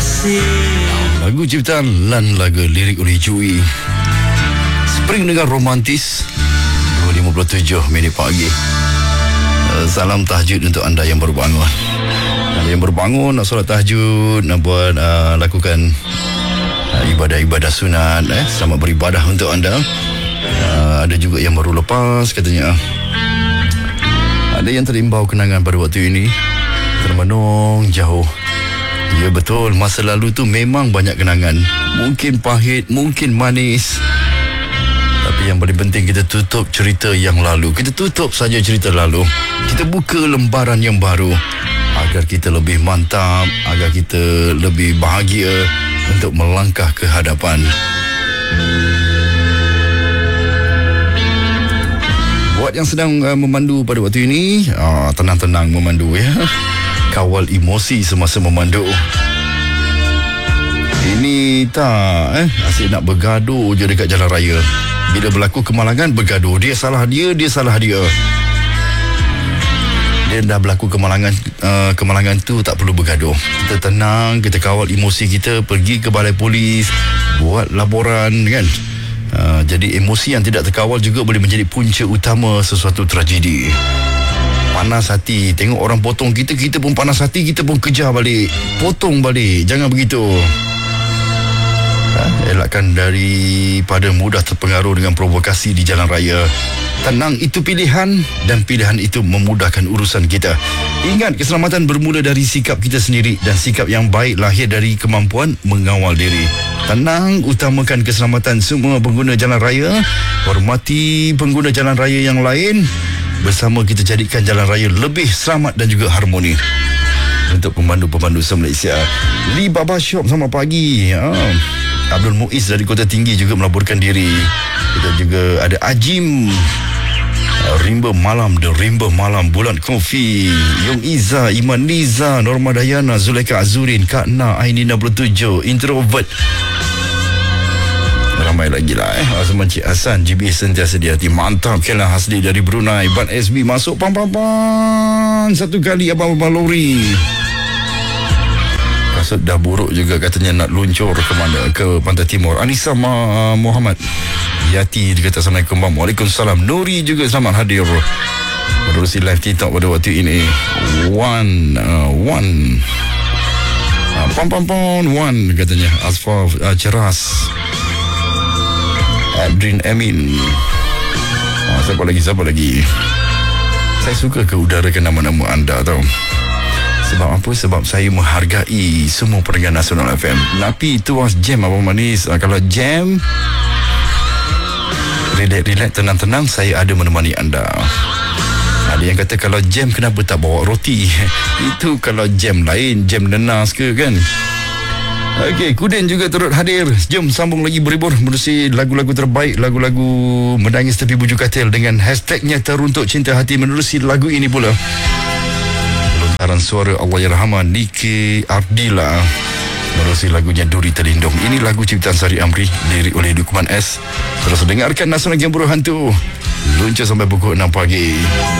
Lagu ciptaan Lan Laga, lirik oleh Jui. Spring dengan romantis. 2.57 minit pagi. Salam tahajud untuk anda yang baru bangun. Anda yang baru bangun nak solat tahajud, nak buat lakukan ibadah-ibadah sunat, selamat beribadah untuk anda. Ada juga yang baru lepas katanya. Ada yang terimbau kenangan pada waktu ini, termenung jauh. Ya betul, masa lalu tu memang banyak kenangan. Mungkin pahit, mungkin manis. Tapi yang paling penting kita tutup cerita yang lalu. Kita tutup saja cerita lalu. Kita buka lembaran yang baru agar kita lebih mantap, agar kita lebih bahagia untuk melangkah ke hadapan. Buat yang sedang memandu pada waktu ini, tenang-tenang memandu ya. Kawal emosi semasa memandu. Ini tak asyik nak bergaduh je dekat jalan raya. Bila berlaku kemalangan, bergaduh. Dia salah dia, dia salah dia. Dia dah berlaku kemalangan tu tak perlu bergaduh. Kita tenang, kita kawal emosi kita, pergi ke balai polis, buat laporan kan. Jadi emosi yang tidak terkawal juga boleh menjadi punca utama sesuatu tragedi. Panas hati, tengok orang potong kita, kita pun panas hati, kita pun kejar balik, potong balik. Jangan begitu. Elakkan daripada mudah terpengaruh dengan provokasi di jalan raya. Tenang, itu pilihan, dan pilihan itu memudahkan urusan kita. Ingat, keselamatan bermula dari sikap kita sendiri, dan sikap yang baik lahir dari kemampuan mengawal diri. Tenang, utamakan keselamatan semua pengguna jalan raya. Hormati pengguna jalan raya yang lain. Bersama kita jadikan jalan raya lebih selamat dan juga harmoni. Untuk pemandu-pemandu se-Malaysia, Lee Baba Shop, selamat pagi. Abdul Muiz dari Kota Tinggi juga melaporkan diri. Kita juga ada Ajim, Rimba Malam, The Rimba Malam, Bulan Kofi, Yong Iza, Iman Niza, Norma Dayana, Zulaika Azurin, Kak Na, Aini 67, Introvert. Ramai lagi lah Azman Cik Hassan, GB sentiasa di hati. Mantap. Kela Hasli dari Brunei, Ban SB masuk pan satu kali abang-abang lori. Kasut dah buruk juga katanya, nak luncur ke mana, ke Pantai Timur. Anissa Muhammad Yati dia kata Assalamualaikum bang. Waalaikumsalam. Nuri juga selamat hadir menerusi live TikTok pada waktu ini. One katanya. Asfar Ceras, Adrin Amin. Siapa lagi? Saya suka keudarakan nama-nama anda tau. Sebab apa? Sebab saya menghargai semua pendengar Nasional FM. Tapi tuas jam Abang Manis. Kalau jam, relax, tenang-tenang, saya ada menemani anda. Ada yang kata kalau jam kenapa tak bawa roti? Itu kalau jam lain, jam nenas ke kan? Okey, Kudin juga turut hadir. Jom sambung lagi berhibur menerusi lagu-lagu terbaik, lagu-lagu menangis tepi bujuk katil dengan hashtagnya Teruntuk Cinta Hati. Menerusi lagu ini pula lontaran suara Allahyarhamah Niki Ardila menerusi lagunya Duri Terlindung. Ini lagu ciptaan Sari Amri, lirik oleh Lukman S. Terus dengarkan Nasional yang Berhantu. Luncur sampai pukul 6 pagi.